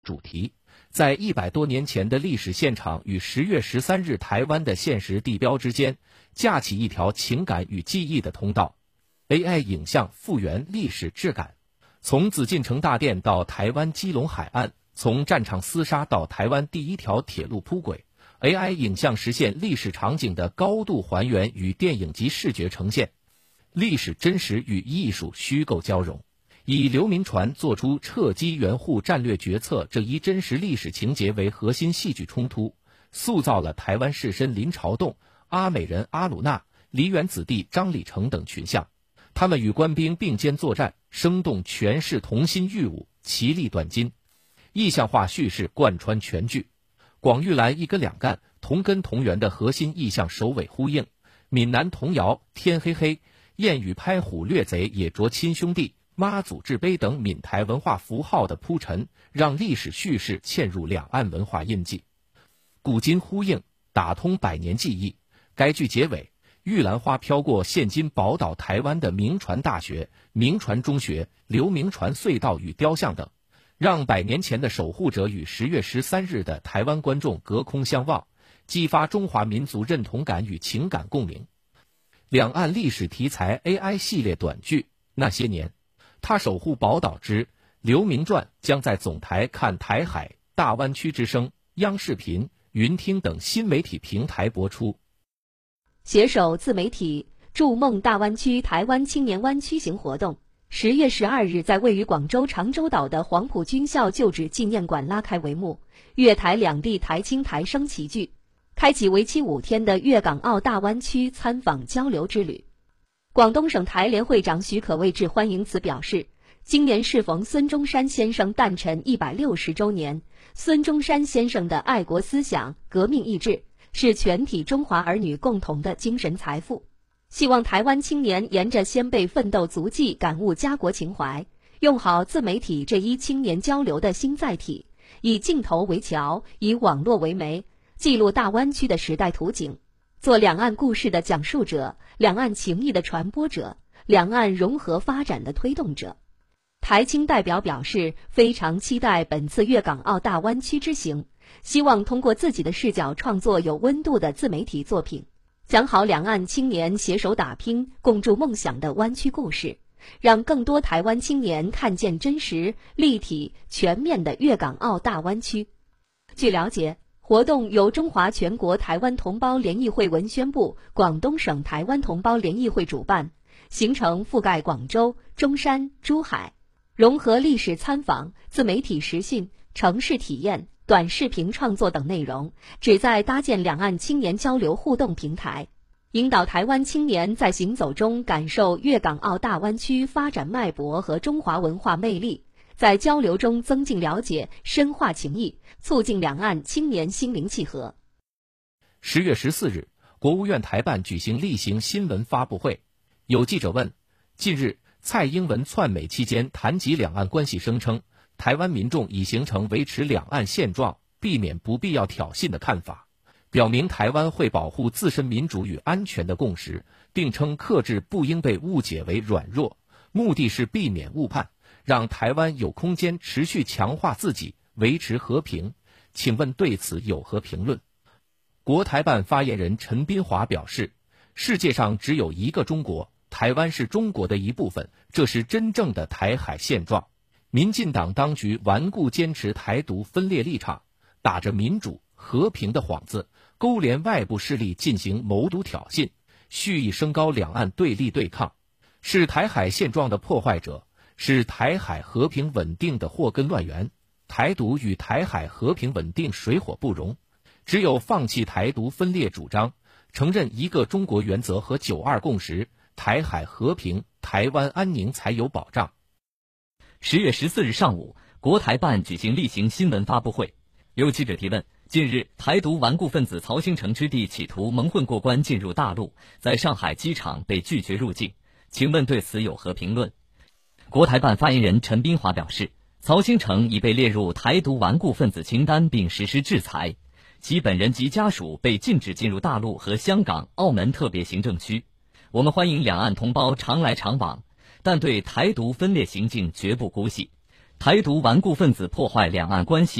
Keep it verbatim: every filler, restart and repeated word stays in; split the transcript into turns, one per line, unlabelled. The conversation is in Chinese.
主题，在一百多年前的历史现场与十月十三日台湾的现实地标之间，架起一条情感与记忆的通道。A I 影像复原历史质感，从紫禁城大殿到台湾基隆海岸，从战场厮杀到台湾第一条铁路铺轨， A I 影像实现历史场景的高度还原与电影级视觉呈现，历史真实与艺术虚构交融，以刘铭传做出撤机援沪战略决策这一真实历史情节为核心戏剧冲突，塑造了台湾士绅林朝栋、阿美人阿鲁纳、梨园子弟张理成等群像，他们与官兵并肩作战，生动诠释同心御武，其利断金，意象化叙事贯穿全剧。广玉兰一根两干，同根同源的核心意象首尾呼应，闽南童谣天黑黑、燕语拍虎掠贼也着亲兄弟、妈祖制碑等闽台文化符号的铺陈，让历史叙事嵌入两岸文化印记，古今呼应，打通百年记忆。该剧结尾，玉兰花飘过现今宝岛台湾的铭传大学、铭传中学、刘铭传隧道与雕像等，让百年前的守护者与十月十三日的台湾观众隔空相望，激发中华民族认同感与情感共鸣。两岸历史题材 A I 系列短剧《那些年，他守护宝岛之刘铭传》将在总台看台海、大湾区之声、央视频、云听等新媒体平台播出。
携手自媒体筑梦大湾区台湾青年湾区行活动，十月十二日在位于广州长洲岛的黄埔军校旧址纪念馆拉开帷幕，粤台两地台青台生齐聚，开启为期五天的粤港澳大湾区参访交流之旅。广东省台联会长许可卫致欢迎词表示，今年适逢孙中山先生诞辰一百六十周年，孙中山先生的爱国思想、革命意志是全体中华儿女共同的精神财富。希望台湾青年沿着先辈奋斗足迹感悟家国情怀，用好自媒体这一青年交流的新载体，以镜头为桥，以网络为媒，记录大湾区的时代图景，做两岸故事的讲述者，两岸情谊的传播者，两岸融合发展的推动者。台青代表表示，非常期待本次粤港澳大湾区之行，希望通过自己的视角创作有温度的自媒体作品，讲好两岸青年携手打拼、共筑梦想的湾区故事，让更多台湾青年看见真实、立体、全面的粤港澳大湾区。据了解，活动由中华全国台湾同胞联谊会文宣部、广东省台湾同胞联谊会主办，行程覆盖广州、中山、珠海，融合历史参访、自媒体实训、城市体验、短视频创作等内容，旨在搭建两岸青年交流互动平台，引导台湾青年在行走中感受粤港澳大湾区发展脉搏和中华文化魅力，在交流中增进了解、深化情谊，促进两岸青年心灵契合。
十月十四日，国务院台办举行例行新闻发布会，有记者问，近日蔡英文窜美期间谈及两岸关系，声称台湾民众已形成维持两岸现状、避免不必要挑衅的看法，表明台湾会保护自身民主与安全的共识，并称克制不应被误解为软弱，目的是避免误判，让台湾有空间持续强化自己，维持和平。请问对此有何评论？国台办发言人陈斌华表示，世界上只有一个中国，台湾是中国的一部分，这是真正的台海现状。民进党当局顽固坚持台独分裂立场，打着民主和平的幌子，勾连外部势力进行谋独挑衅，蓄意升高两岸对立对抗，是台海现状的破坏者，是台海和平稳定的祸根乱源。台独与台海和平稳定水火不容，只有放弃台独分裂主张，承认一个中国原则和九二共识，台海和平、台湾安宁才有保障。
十月十四日上午，国台办举行例行新闻发布会，有记者提问，近日台独顽固分子曹兴诚之弟企图蒙混过关进入大陆，在上海机场被拒绝入境，请问对此有何评论？国台办发言人陈斌华表示，曹兴诚已被列入台独顽固分子清单并实施制裁，其本人及家属被禁止进入大陆和香港、澳门特别行政区。我们欢迎两岸同胞常来常往，但对台独分裂行径绝不姑息。台独顽固分子破坏两岸关系